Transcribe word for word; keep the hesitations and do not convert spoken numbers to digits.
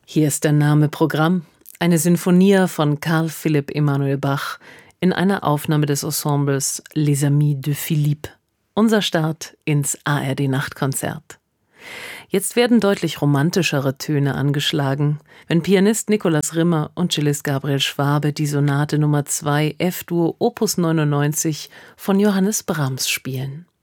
Hier ist der Name Programm, eine Sinfonia von Carl Philipp Emanuel Bach in einer Aufnahme des Ensembles Les Amis de Philippe. Unser Start ins A R D-Nachtkonzert. Jetzt werden deutlich romantischere Töne angeschlagen, wenn Pianist Nikolaus Rimmer und Cellist Gabriel Schwabe die Sonate Nummer zwei F-Dur Opus neunundneunzig von Johannes Brahms spielen.